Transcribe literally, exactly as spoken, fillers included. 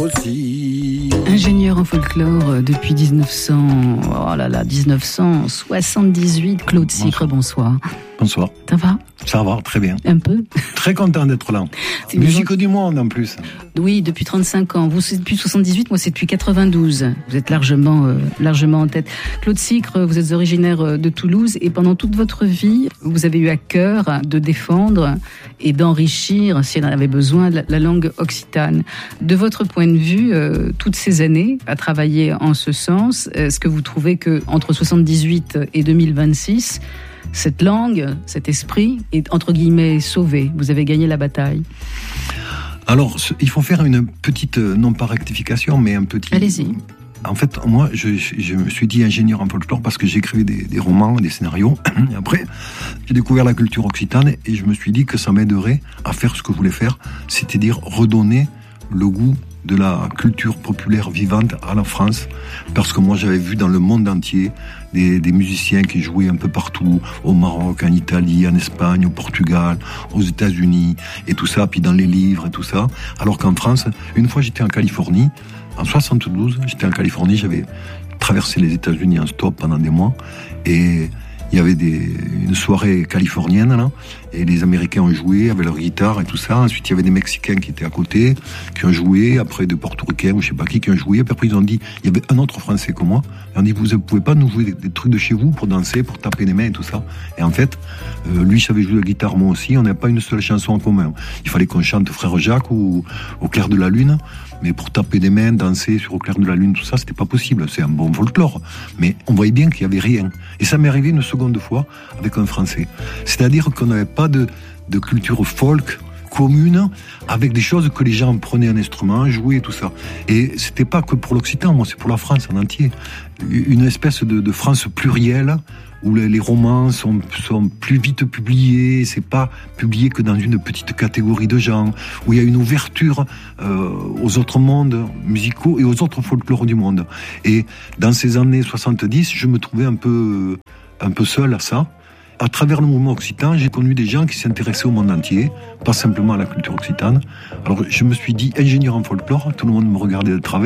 Aussi. Ingénieur en folklore depuis dix-neuf cents, oh là là, dix-neuf cent soixante-dix-huit, Claude Sicre, bonsoir. Bonsoir. Ça va? Ça va, très bien. Un peu? Très content d'être là. C'est Musique maison... du monde en plus. Oui, depuis trente-cinq ans. Vous, c'est depuis soixante-dix-huit, moi, c'est depuis quatre-vingt-douze. Vous êtes largement, euh, largement en tête. Claude Sicre, vous êtes originaire de Toulouse et pendant toute votre vie, vous avez eu à cœur de défendre et d'enrichir, si elle en avait besoin, la, la langue occitane. De votre point de vue, euh, toutes ces années à travailler en ce sens, est-ce que vous trouvez que entre soixante-dix-huit et deux mille vingt-six, cette langue, cet esprit est entre guillemets sauvé? Vous avez gagné la bataille. Alors, il faut faire une petite, non pas rectification, mais un petit... Allez-y. En fait, moi, je, je me suis dit ingénieur en folklore parce que j'écrivais des, des romans, des scénarios. Et après, j'ai découvert la culture occitane et je me suis dit que ça m'aiderait à faire ce que je voulais faire, c'est-à-dire redonner le goût de la culture populaire vivante à la France, parce que moi j'avais vu dans le monde entier des, des musiciens qui jouaient un peu partout, au Maroc, en Italie, en Espagne, au Portugal, aux États-Unis, et tout ça, puis dans les livres et tout ça, alors qu'en France, une fois j'étais en Californie, en soixante-douze, j'étais en Californie, j'avais traversé les États-Unis en stop pendant des mois, et il y avait des, une soirée californienne, là, et les Américains ont joué avec leur guitare et tout ça. Ensuite, il y avait des Mexicains qui étaient à côté, qui ont joué, après des Portoricains ou je sais pas qui, qui ont joué. Et puis après, ils ont dit, il y avait un autre Français que moi. Ils ont dit, vous ne pouvez pas nous jouer des, des trucs de chez vous pour danser, pour taper des mains et tout ça. Et en fait, euh, lui savait jouer la guitare, moi aussi. On n'avait pas une seule chanson en commun. Il fallait qu'on chante Frère Jacques ou Au clair de la lune. Mais pour taper des mains, danser sur Au clair de la lune, tout ça, c'était pas possible. C'est un bon folklore. Mais on voyait bien qu'il y avait rien. Et ça m'est arrivé une seconde fois avec un Français. C'est-à-dire qu'on n'avait pas de, de culture folk commune avec des choses que les gens prenaient un instrument, jouaient et tout ça. Et c'était pas que pour l'Occitan, moi, c'est pour la France en entier. Une espèce de, de France plurielle où les, les romans sont, sont plus vite publiés, c'est pas publié que dans une petite catégorie de gens, où il y a une ouverture euh, aux autres mondes musicaux et aux autres folklores du monde. Et dans ces années soixante-dix, je me trouvais un peu, un peu seul à ça. À travers le mouvement occitan, j'ai connu des gens qui s'intéressaient au monde entier, pas simplement à la culture occitane. Alors je me suis dit ingénieur en folklore, tout le monde me regardait de travers.